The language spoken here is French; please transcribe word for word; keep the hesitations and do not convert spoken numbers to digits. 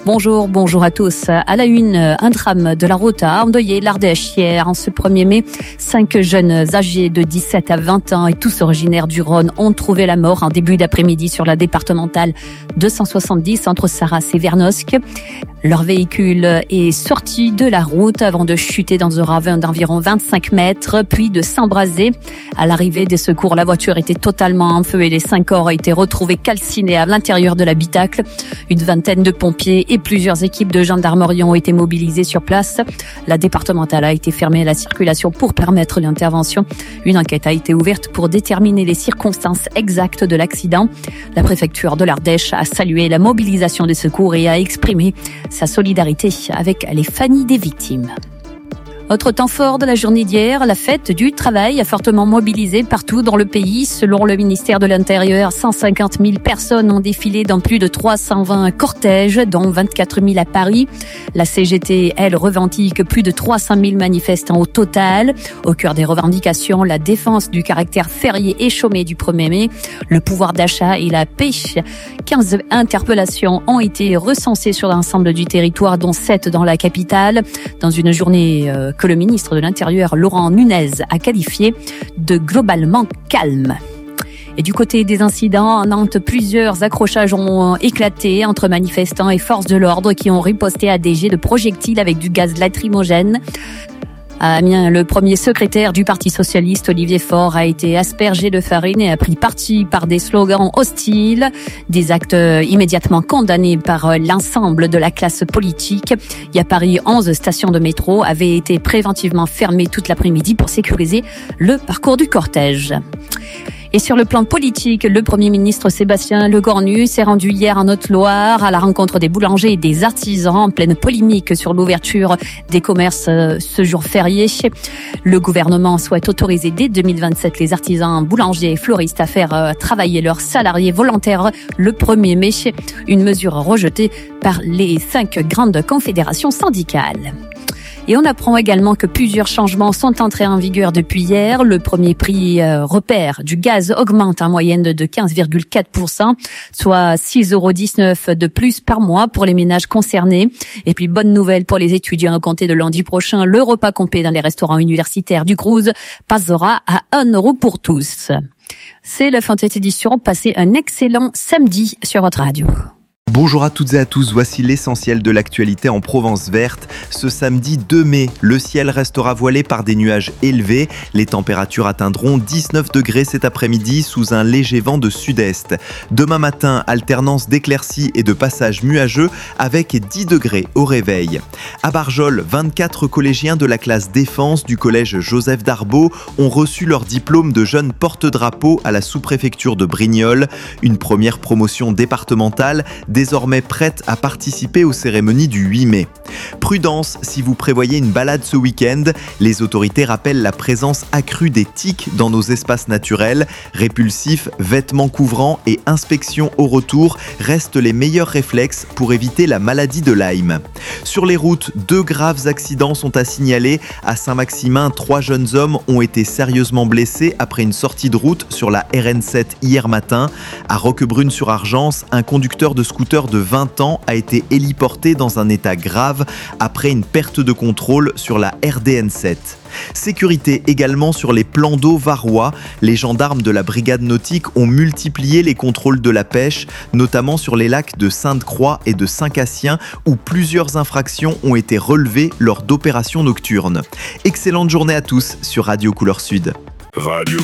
Bonjour, bonjour à tous. À la une, un drame de la route a endeuillé l'Ardèche hier. En ce premier mai, cinq jeunes âgés de dix-sept à vingt ans et tous originaires du Rhône ont trouvé la mort en début d'après-midi sur la départementale deux cent soixante-dix entre Sarras et Vernosque. Leur véhicule est sorti de la route avant de chuter dans un ravin d'environ vingt-cinq mètres, puis de s'embraser. À l'arrivée des secours, la voiture était totalement en feu et les cinq corps ont été retrouvés calcinés à l'intérieur de l'habitacle. Une vingtaine de pompiers et plusieurs équipes de gendarmerie ont été mobilisées sur place. La départementale a été fermée à la circulation pour permettre l'intervention. Une enquête a été ouverte pour déterminer les circonstances exactes de l'accident. La préfecture de l'Ardèche a salué la mobilisation des secours et a exprimé sa solidarité avec les familles des victimes. Autre temps fort de la journée d'hier, la fête du travail a fortement mobilisé partout dans le pays. Selon le ministère de l'Intérieur, cent cinquante mille personnes ont défilé dans plus de trois cent vingt cortèges, dont vingt-quatre mille à Paris. La C G T, elle, revendique plus de trois cent mille manifestants au total. Au cœur des revendications, la défense du caractère férié et chômé du premier mai, le pouvoir d'achat et la paix. quinze interpellations ont été recensées sur l'ensemble du territoire, dont sept dans la capitale, dans une journée euh, que le ministre de l'Intérieur, Laurent Nunez, a qualifié de globalement calme. Et du côté des incidents, à Nantes, plusieurs accrochages ont éclaté entre manifestants et forces de l'ordre qui ont riposté à des jets de projectiles avec du gaz lacrymogène. À Amiens, le premier secrétaire du Parti socialiste, Olivier Faure, a été aspergé de farine et a pris parti par des slogans hostiles, des actes immédiatement condamnés par l'ensemble de la classe politique. Et à Paris, onze stations de métro avaient été préventivement fermées toute l'après-midi pour sécuriser le parcours du cortège. Et sur le plan politique, le Premier ministre Sébastien Lecornu s'est rendu hier en Haute-Loire à la rencontre des boulangers et des artisans en pleine polémique sur l'ouverture des commerces ce jour férié. Le gouvernement souhaite autoriser dès deux mille vingt-sept les artisans, boulangers et fleuristes à faire travailler leurs salariés volontaires le premier mai, une mesure rejetée par les cinq grandes confédérations syndicales. Et on apprend également que plusieurs changements sont entrés en vigueur depuis hier. Le premier prix euh, repère du gaz augmente en moyenne de quinze virgule quatre pour cent, soit six euros dix-neuf de plus par mois pour les ménages concernés. Et puis, bonne nouvelle pour les étudiants, à compter de lundi prochain, le repas complet dans les restaurants universitaires du Crous passera à un euro pour tous. C'est la fin de cette édition. Passez un excellent samedi sur votre radio. Bonjour à toutes et à tous, voici l'essentiel de l'actualité en Provence verte. Ce samedi deux mai, le ciel restera voilé par des nuages élevés. Les températures atteindront dix-neuf degrés cet après-midi sous un léger vent de sud-est. Demain matin, alternance d'éclaircies et de passages nuageux avec dix degrés au réveil. À Barjol, vingt-quatre collégiens de la classe défense du collège Joseph Darbeau ont reçu leur diplôme de jeunes porte-drapeau à la sous-préfecture de Brignoles. Une première promotion départementale désormais prête à participer aux cérémonies du huit mai. Prudence si vous prévoyez une balade ce week-end. Les autorités rappellent la présence accrue des tiques dans nos espaces naturels. Répulsifs, vêtements couvrants et inspection au retour restent les meilleurs réflexes pour éviter la maladie de Lyme. Sur les routes, deux graves accidents sont à signaler. À Saint-Maximin, trois jeunes hommes ont été sérieusement blessés après une sortie de route sur la R N sept hier matin. À Roquebrune-sur-Argence, un conducteur de scooter de vingt ans a été héliporté dans un état grave après une perte de contrôle sur la R D N sept. Sécurité également sur les plans d'eau varois. Les gendarmes de la brigade nautique ont multiplié les contrôles de la pêche, notamment sur les lacs de Sainte-Croix et de Saint-Cassien, où plusieurs infractions ont été relevées lors d'opérations nocturnes. Excellente journée à tous sur Radio Couleur Sud. Radio